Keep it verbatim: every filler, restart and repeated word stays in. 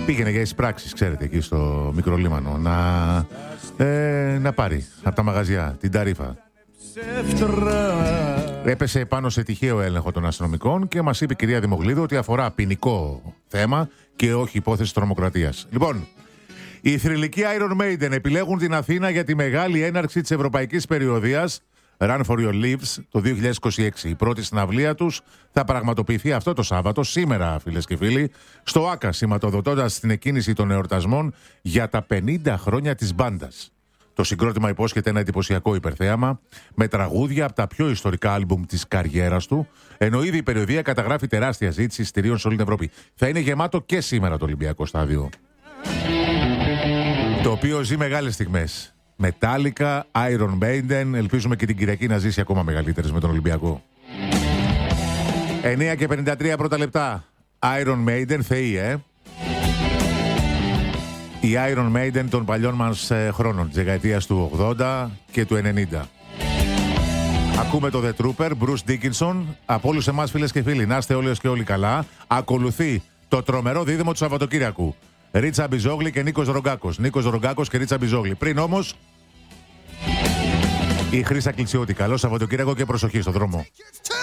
Πήγαινε για εισπράξεις, ξέρετε, εκεί στο Μικρολίμανο να, ε, να πάρει από τα μαγαζιά την ταρίφα. Έπεσε πάνω σε τυχαίο έλεγχο των αστυνομικών και μας είπε η κυρία Δημογλίδου ότι αφορά ποινικό θέμα και όχι υπόθεση τρομοκρατίας. Λοιπόν, οι θρυλικοί Iron Maiden επιλέγουν την Αθήνα για τη μεγάλη έναρξη της ευρωπαϊκής περιοδίας Run for Your Lives το δύο χιλιάδες είκοσι έξι. Η πρώτη συναυλία τους θα πραγματοποιηθεί αυτό το Σάββατο, σήμερα φίλες και φίλοι, στο ΆΚΑ, σηματοδοτώντας την εκκίνηση των εορτασμών για τα πενήντα χρόνια της μπάντας. Το συγκρότημα υπόσχεται ένα εντυπωσιακό υπερθέαμα με τραγούδια από τα πιο ιστορικά άλμπουμ της καριέρας του, ενώ ήδη η περιοδία καταγράφει τεράστια ζήτηση εισιτηρίων σε όλη την Ευρώπη. Θα είναι γεμάτο και σήμερα το Ολυμπιακό στάδιο, το οποίο ζει μεγάλες στιγμές. Metallica, Iron Maiden, ελπίζουμε και την Κυριακή να ζήσει ακόμα μεγαλύτερες με τον Ολυμπιακό. εννιά και πενήντα τρία πρώτα λεπτά. Iron Maiden, θεοί, ε. Η Iron Maiden των παλιών μας ε, χρόνων, της δεκαετίας του ογδόντα και του ενενήντα. Ακούμε το The Trooper, Bruce Dickinson. Από όλους εμάς φίλες και φίλοι, να είστε όλες και όλοι καλά. Ακολουθεί το τρομερό δίδυμο του Σαββατοκύριακου. Ρίτσα Μπιζόγλη και Νίκος Ρογκάκος. Νίκος Ρογκάκος και Ρίτσα Μπιζόγλη. Πριν όμως, η Χρύσα Κλητσιώτη. Καλό Σαββατοκύριακο και προσοχή στο δρόμο.